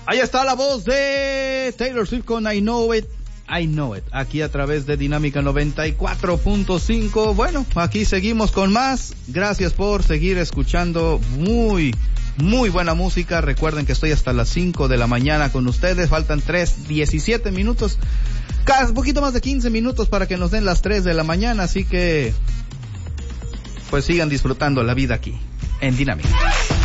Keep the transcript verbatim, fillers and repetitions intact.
Ahí está la voz de Taylor Swift con I Know It, I Know It, aquí a través de Dinámica noventa y cuatro punto cinco. Bueno, aquí seguimos con más. Gracias por seguir escuchando muy, muy buena música. Recuerden que estoy hasta las cinco de la mañana con ustedes. Faltan tres, diecisiete minutos, casi un poquito más de quince minutos para que nos den las tres de la mañana. Así que, pues sigan disfrutando la vida aquí, en Dinámica.